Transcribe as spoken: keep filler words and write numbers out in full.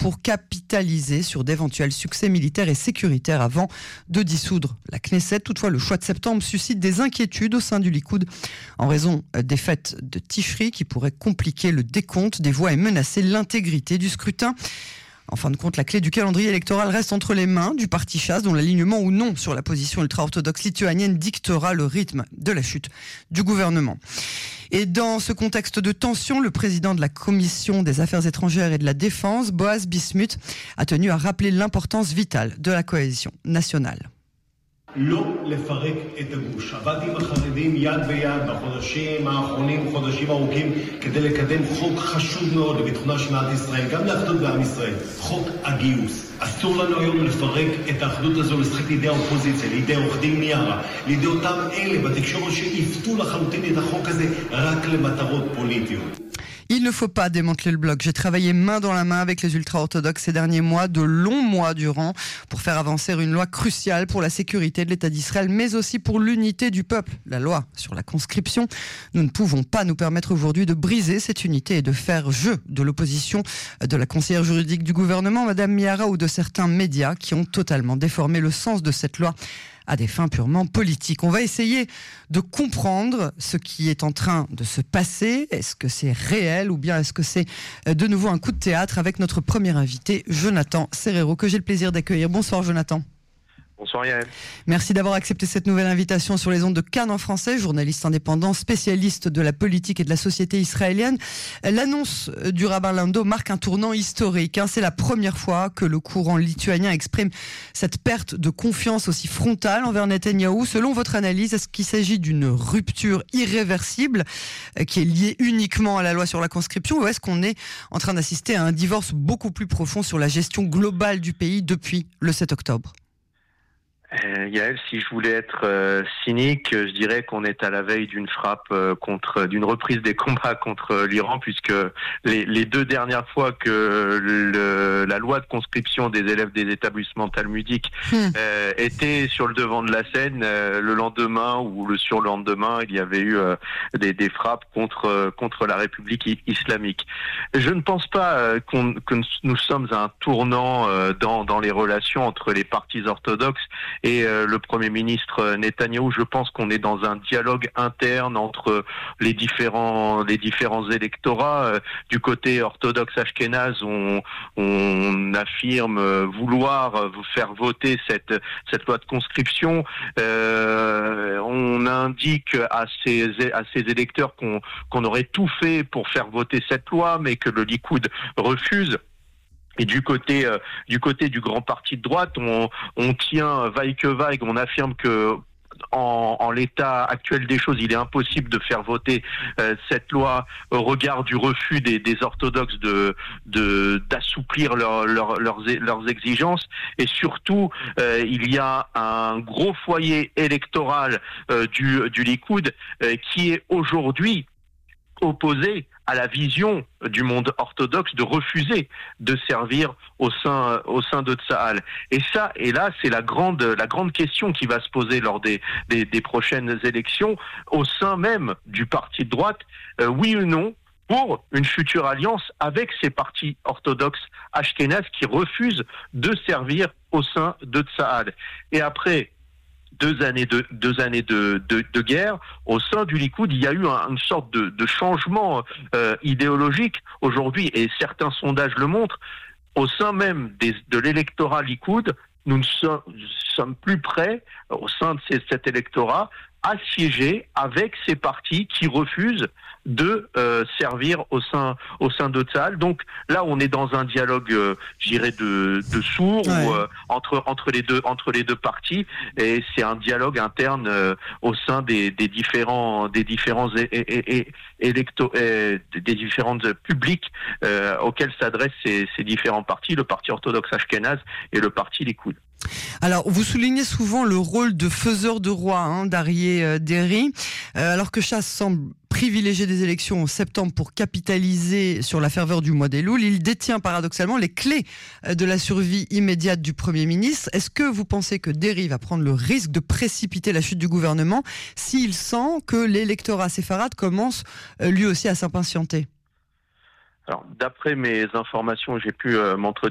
pour capitaliser sur d'éventuels succès militaires et sécuritaires avant de dissoudre la Knesset. Toutefois, le choix de septembre suscite des inquiétudes au sein du Likoud en raison des fêtes de Tishri qui pourraient compliquer le décompte des voix et menacer l'intégrité du scrutin. En fin de compte, la clé du calendrier électoral reste entre les mains du parti Chasse, dont l'alignement ou non sur la position ultra-orthodoxe lituanienne dictera le rythme de la chute du gouvernement. Et dans ce contexte de tension, le président de la Commission des Affaires étrangères et de la Défense, Boaz Bismuth, a tenu à rappeler l'importance vitale de la cohésion nationale. לא לפרק את הגוש. עבדתי עם החרדים יד ביד בחודשים האחרונים, חודשים ארוכים, כדי לקדם חוק חשוב מאוד לביטחונה של מדינת ישראל, גם לאחדות בעם ישראל, חוק הגיוס. אסור לנו היום לפרק את האחדות הזו לשחק לידי האופוזיציה, לידי עורך דין מיארה, לידי אותם אלה בתקשורת שיפתו לחלוטין את החוק הזה רק למטרות פוליטיות. Il ne faut pas démanteler le bloc. J'ai travaillé main dans la main avec les ultra-orthodoxes ces derniers mois, de longs mois durant, pour faire avancer une loi cruciale pour la sécurité de l'État d'Israël, mais aussi pour l'unité du peuple, la loi sur la conscription. Nous ne pouvons pas nous permettre aujourd'hui de briser cette unité et de faire jeu de l'opposition de la conseillère juridique du gouvernement, Madame Miara, ou de certains médias qui ont totalement déformé le sens de cette loi à des fins purement politiques. On va essayer de comprendre ce qui est en train de se passer. Est-ce que c'est réel ou bien est-ce que c'est de nouveau un coup de théâtre avec notre premier invité, Jonathan Serrero, que j'ai le plaisir d'accueillir. Bonsoir Jonathan. Bonsoir Yael. Merci d'avoir accepté cette nouvelle invitation sur les ondes de Cannes en français, journaliste indépendant, spécialiste de la politique et de la société israélienne. L'annonce du rabbin Lando marque un tournant historique. C'est la première fois que le courant lituanien exprime cette perte de confiance aussi frontale envers Netanyahou. Selon votre analyse, est-ce qu'il s'agit d'une rupture irréversible qui est liée uniquement à la loi sur la conscription, ou est-ce qu'on est en train d'assister à un divorce beaucoup plus profond sur la gestion globale du pays depuis le sept octobre ? Euh, Yael, si je voulais être euh, cynique, je dirais qu'on est à la veille d'une frappe euh, contre, d'une reprise des combats contre l'Iran, puisque les, les deux dernières fois que le, la loi de conscription des élèves des établissements talmudiques mmh. euh, était sur le devant de la scène, euh, le lendemain ou le surlendemain, il y avait eu euh, des, des frappes contre contre la République islamique. Je ne pense pas euh, qu'on, que nous sommes à un tournant euh, dans dans les relations entre les partis orthodoxes et euh, le Premier ministre Netanyahou. Je pense qu'on est dans un dialogue interne entre les différents les différents électorats. Euh, du côté orthodoxe ashkénaze, on, on affirme vouloir vous faire voter cette cette loi de conscription. Euh, on indique à ces à ces électeurs qu'on qu'on aurait tout fait pour faire voter cette loi, mais que le Likoud refuse. Et du côté euh, du côté du grand parti de droite, on, on tient vaille que vaille, on affirme que en, en l'état actuel des choses, il est impossible de faire voter euh, cette loi au regard du refus des, des orthodoxes de, de d'assouplir leur, leur, leurs, leurs exigences. Et surtout, euh, il y a un gros foyer électoral euh, du, du Likoud euh, qui est aujourd'hui opposé à la vision du monde orthodoxe de refuser de servir au sein au sein de Tsahal. Et ça, et là, c'est la grande la grande question qui va se poser lors des des, des prochaines élections au sein même du parti de droite. Euh, oui ou non pour une future alliance avec ces partis orthodoxes ashkénazes qui refusent de servir au sein de Tsahal. Et après deux années de deux années de, de, de guerre au sein du Likoud, il y a eu un, une sorte de, de changement euh, idéologique aujourd'hui, et certains sondages le montrent. Au sein même des, de l'électorat Likoud, nous ne sommes, sommes plus prêts, au sein de ces, cet électorat, à siéger avec ces partis qui refusent de euh, servir au sein au sein de Tsahal. Donc là, on est dans un dialogue, euh, je dirais, de de sourds ouais. ou, euh, entre entre les deux entre les deux partis, et c'est un dialogue interne euh, au sein des des différents des différents é- é- é- électo euh, des différentes publics euh, auxquels s'adressent ces ces différents partis, le parti orthodoxe ashkénaze et le parti Likoud. Alors, vous soulignez souvent le rôle de faiseur de roi hein, d'Aryeh euh, Deri, euh, alors que Chasse semble privilégier des élections en septembre pour capitaliser sur la ferveur du mois d'Elul. Il détient paradoxalement les clés de la survie immédiate du Premier ministre. Est-ce que vous pensez que Deri va prendre le risque de précipiter la chute du gouvernement s'il sent que l'électorat séfarade commence euh, lui aussi à s'impatienter ? Alors, d'après mes informations, j'ai pu euh, m'entretenir